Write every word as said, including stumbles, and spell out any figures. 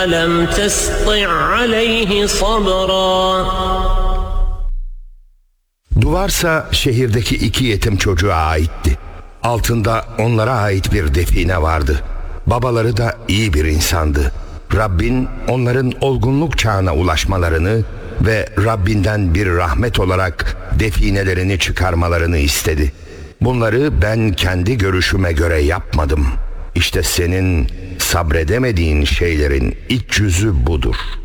لم تستطع عليه صبرا. Duvarsa şehirdeki iki yetim çocuğa aitti. Altında onlara ait bir define vardı. Babaları da iyi bir insandı. Rabbin onların olgunluk çağına ulaşmalarını ve Rabbinden bir rahmet olarak definelerini çıkarmalarını istedi. Bunları ben kendi görüşüme göre yapmadım. İşte senin sabredemediğin şeylerin iç yüzü budur.